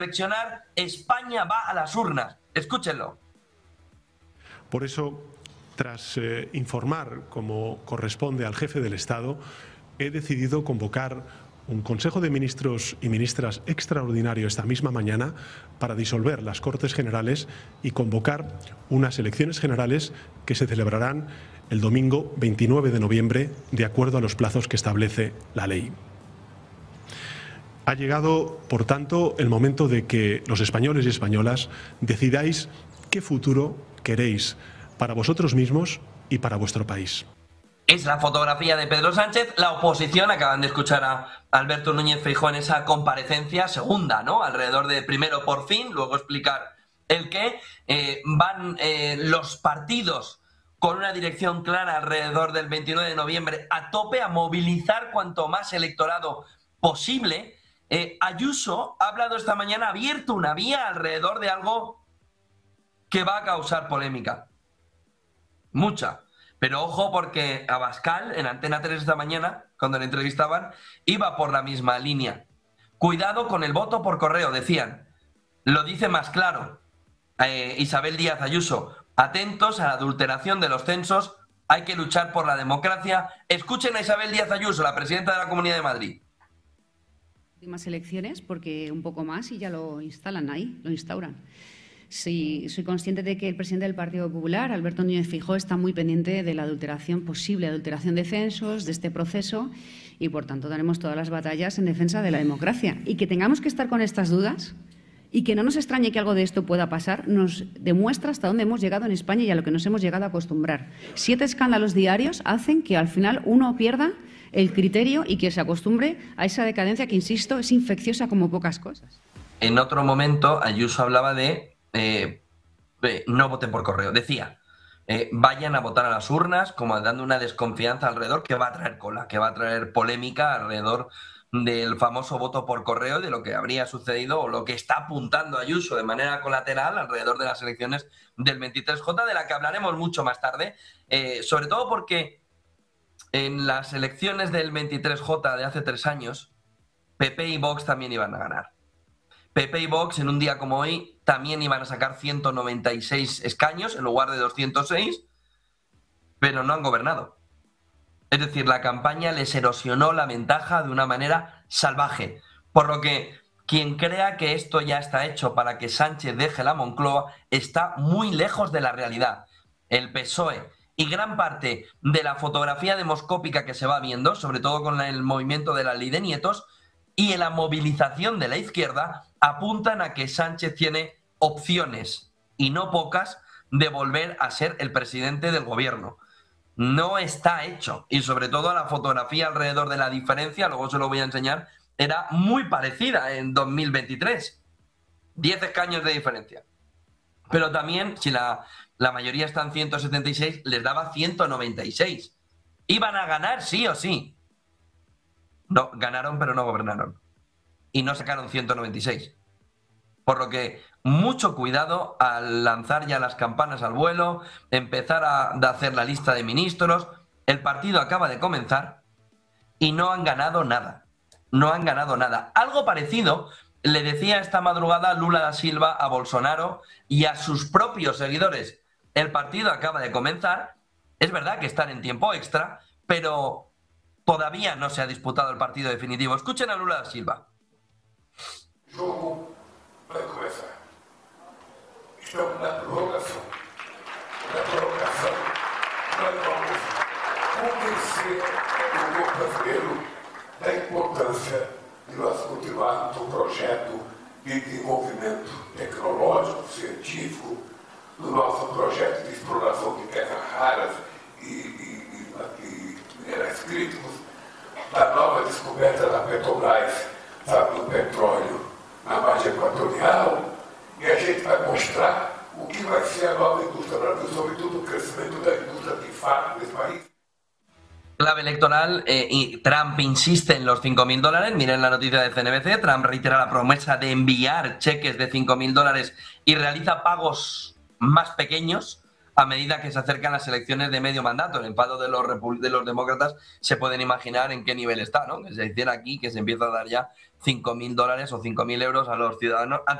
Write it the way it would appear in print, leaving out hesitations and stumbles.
reflexionar, España va a las urnas. Escúchenlo. Por eso, tras informar como corresponde al jefe del Estado, he decidido convocar un Consejo de Ministros y Ministras extraordinario esta misma mañana para disolver las Cortes Generales y convocar unas elecciones generales que se celebrarán el domingo 29 de noviembre, de acuerdo a los plazos que establece la ley. Ha llegado, por tanto, el momento de que los españoles y españolas decidáis qué futuro queréis para vosotros mismos y para vuestro país. Es la fotografía de Pedro Sánchez. La oposición, acaban de escuchar a Alberto Núñez Feijóo en esa comparecencia segunda, ¿no? Alrededor de primero por fin, luego explicar el qué. Van los partidos con una dirección clara alrededor del 29 de noviembre a tope, a movilizar cuanto más electorado posible. Ayuso ha hablado esta mañana, ha abierto una vía alrededor de algo que va a causar polémica. Mucha. Pero ojo, porque Abascal, en Antena 3 esta mañana, cuando le entrevistaban, iba por la misma línea. Cuidado con el voto por correo, decían. Lo dice más claro Isabel Díaz Ayuso. Atentos a la adulteración de los censos. Hay que luchar por la democracia. Escuchen a Isabel Díaz Ayuso, la presidenta de la Comunidad de Madrid. Últimas elecciones, porque un poco más y ya lo instalan ahí, lo instauran. Sí, soy consciente de que el presidente del Partido Popular, Alberto Núñez Feijóo, está muy pendiente de la adulteración, posible adulteración de censos, de este proceso, y por tanto daremos todas las batallas en defensa de la democracia. Y que tengamos que estar con estas dudas y que no nos extrañe que algo de esto pueda pasar, nos demuestra hasta dónde hemos llegado en España y a lo que nos hemos llegado a acostumbrar. 7 escándalos diarios hacen que al final uno pierda el criterio y que se acostumbre a esa decadencia que, insisto, es infecciosa como pocas cosas. En otro momento, Ayuso hablaba de no voten por correo. Decía, vayan a votar a las urnas, como dando una desconfianza alrededor que va a traer cola, que va a traer polémica alrededor del famoso voto por correo, de lo que habría sucedido o lo que está apuntando Ayuso de manera colateral alrededor de las elecciones del 23J, de la que hablaremos mucho más tarde, sobre todo porque en las elecciones del 23J de hace 3 años, PP y Vox también iban a ganar. PP y Vox en un día como hoy también iban a sacar 196 escaños en lugar de 206, pero no han gobernado. Es decir, la campaña les erosionó la ventaja de una manera salvaje. Por lo que quien crea que esto ya está hecho para que Sánchez deje la Moncloa está muy lejos de la realidad. El PSOE y gran parte de la fotografía demoscópica que se va viendo, sobre todo con el movimiento de la Ley de Nietos, y en la movilización de la izquierda, apuntan a que Sánchez tiene opciones, y no pocas, de volver a ser el presidente del gobierno. No está hecho, y sobre todo la fotografía alrededor de la diferencia, luego se lo voy a enseñar, era muy parecida en 2023. 10 escaños de diferencia. Pero también, si la mayoría está en 176, les daba 196. Iban a ganar sí o sí. No, ganaron pero no gobernaron. Y no sacaron 196. Por lo que mucho cuidado al lanzar ya las campanas al vuelo, empezar a hacer la lista de ministros. El partido acaba de comenzar y no han ganado nada. No han ganado nada. Algo parecido le decía esta madrugada Lula da Silva a Bolsonaro y a sus propios seguidores. El partido acaba de comenzar. Es verdad que están en tiempo extra, pero todavía no se ha disputado el partido definitivo. Escuchen a Lula da Silva. O jogo vai começar. Estamos na prorrogação. Na prorrogação, nós vamos convencer o povo brasileiro da importância de nós continuarmos um projeto de desenvolvimento tecnológico, científico, do nosso projeto de exploração de terras raras e minerais críticos, da nova descoberta da Petrobras, sabe, do petróleo na margem equatorial, e a gente vai mostrar o que vai ser a nova indústria do Brasil, sobretudo o crescimento da indústria de fato nesse país. Clave electoral, y Trump insiste en los $5.000. Miren la noticia de CNBC. Trump reitera la promesa de enviar cheques de $5.000 y realiza pagos más pequeños a medida que se acercan las elecciones de medio mandato. El enfado de los demócratas se pueden imaginar en qué nivel está, ¿no? Que se hiciera aquí, que se empieza a dar ya $5.000 o 5.000 euros a los ciudadanos